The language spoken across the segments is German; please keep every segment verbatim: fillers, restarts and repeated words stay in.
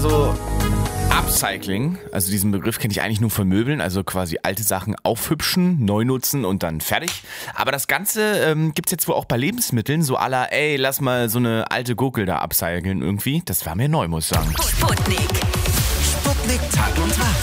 Also Upcycling, also diesen Begriff kenne ich eigentlich nur von Möbeln, also quasi alte Sachen aufhübschen, neu nutzen und dann fertig. Aber das Ganze ähm, gibt's jetzt wohl auch bei Lebensmitteln, so à la, ey, lass mal so eine alte Gurkel da upcyclen irgendwie. Das war mir neu, muss ich sagen. Sputnik. Sputnik Tag und Tag.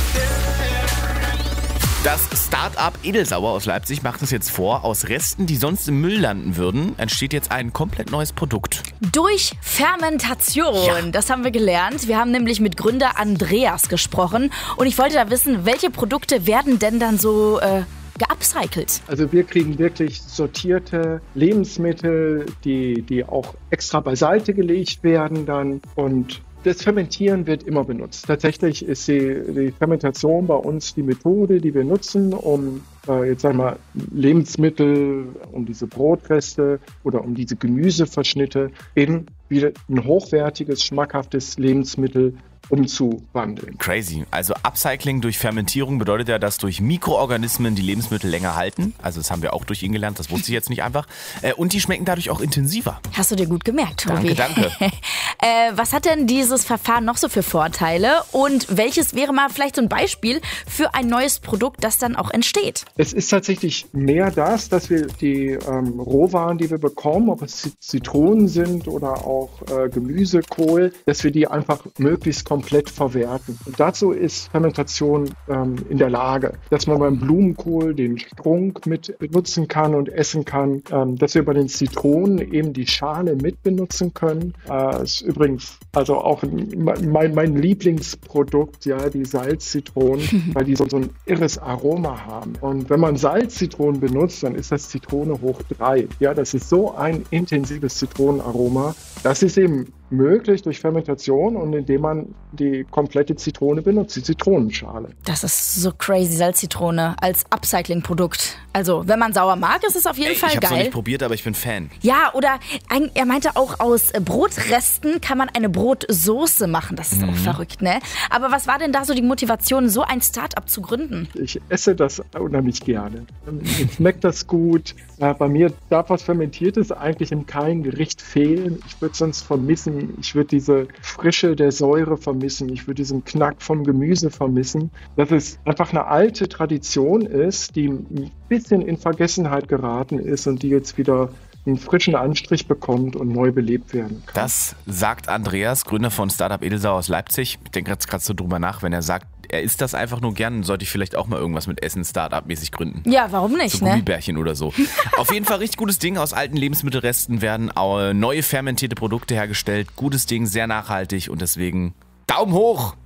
Das Start-up Edelsauer aus Leipzig macht es jetzt vor. Aus Resten, die sonst im Müll landen würden, entsteht jetzt ein komplett neues Produkt. Durch Fermentation, Ja. das haben wir gelernt. Wir haben nämlich mit Gründer Andreas gesprochen und ich wollte da wissen, welche Produkte werden denn dann so äh, geupcycelt? Also wir kriegen wirklich sortierte Lebensmittel, die, die auch extra beiseite gelegt werden dann, und das Fermentieren wird immer benutzt. Tatsächlich ist die, die Fermentation bei uns die Methode, die wir nutzen, um äh, jetzt sagen wir mal Lebensmittel, um diese Brotreste oder um diese Gemüseverschnitte in wieder ein hochwertiges, schmackhaftes Lebensmittel umzuwandeln. Crazy. Also Upcycling durch Fermentierung bedeutet ja, dass durch Mikroorganismen die Lebensmittel länger halten. Also das haben wir auch durch ihn gelernt, das wusste ich jetzt nicht einfach. Äh, und die schmecken dadurch auch intensiver. Hast du dir gut gemerkt, Tobi. Danke, danke. äh, was hat denn dieses Verfahren noch so für Vorteile und welches wäre mal vielleicht so ein Beispiel für ein neues Produkt, das dann auch entsteht? Es ist tatsächlich mehr das, dass wir die ähm, Rohwaren, die wir bekommen, ob es Zitronen sind oder auch äh, Gemüse, Kohl, dass wir die einfach möglichst komplett verwerten. Und dazu ist Fermentation ähm, in der Lage, dass man beim Blumenkohl den Strunk mit benutzen kann und essen kann, ähm, dass wir bei den Zitronen eben die Schale mit benutzen können. Äh, ist übrigens also auch mein, mein Lieblingsprodukt, ja, die Salzzitronen, weil die so, so ein irres Aroma haben. Und wenn man Salzzitronen benutzt, dann ist das Zitrone hoch drei. Ja, das ist so ein intensives Zitronenaroma. Das ist eben möglich durch Fermentation und indem man die komplette Zitrone benutzt, die Zitronenschale. Das ist so crazy, Salzzitrone als Upcycling-Produkt. Also, wenn man sauer mag, ist es auf jeden Ey, Fall ich hab's noch geil. nicht probiert, aber ich bin Fan. Ja, oder ein, er meinte auch, aus Brotresten kann man eine Brotsoße machen. Das ist auch verrückt, ne? Aber was war denn da so die Motivation, so ein Start-up zu gründen? Ich esse das unheimlich gerne. Mir schmeckt das gut. Äh, bei mir darf was Fermentiertes eigentlich in keinem Gericht fehlen. Ich würde sonst vermissen. Ich würde diese Frische der Säure vermissen. Ich würde diesen Knack vom Gemüse vermissen. Dass es einfach eine alte Tradition ist, die ein bisschen in Vergessenheit geraten ist und die jetzt wieder einen frischen Anstrich bekommt und neu belebt werden kann. Das sagt Andreas, Gründer von Startup Edelsauer aus Leipzig. Ich denke jetzt gerade so drüber nach, wenn er sagt, er isst das einfach nur gern, sollte ich vielleicht auch mal irgendwas mit Essen Startup-mäßig gründen. Ja, warum nicht, So ne? Gummibärchen oder so. Auf jeden Fall richtig gutes Ding. Aus alten Lebensmittelresten werden neue fermentierte Produkte hergestellt. Gutes Ding, sehr nachhaltig und deswegen Daumen hoch!